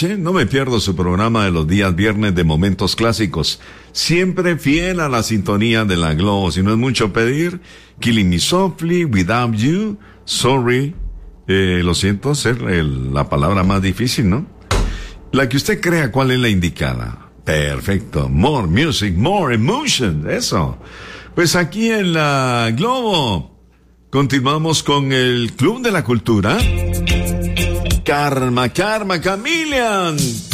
noche no me pierdo su programa de los días viernes de Momentos Clásicos. Siempre fiel a la sintonía de la Globo. Si no es mucho pedir, Killing Me Softly, Without You, Sorry. Lo siento, ser la palabra más difícil, ¿no? La que usted crea, ¿cuál es la indicada? Perfecto. More music, more emotion. Eso. Pues aquí en la Globo continuamos con el Club de la Cultura. Karma Chameleon.